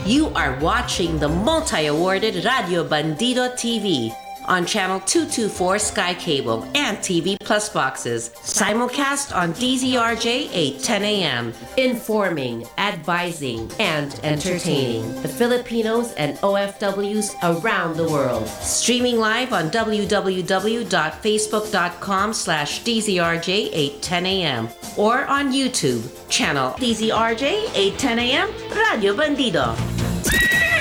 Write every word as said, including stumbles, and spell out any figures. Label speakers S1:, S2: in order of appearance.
S1: You are watching the multi-awarded Radio Bandido T V on Channel two twenty-four Sky Cable and T V Plus boxes. Simulcast on D Z R J eight ten a.m. Informing, advising, and entertaining the Filipinos and O F Ws around the world. Streaming live on www.facebook.com slash DZRJ810am or on YouTube, channel D Z R J eight ten a.m. Radio Bandido.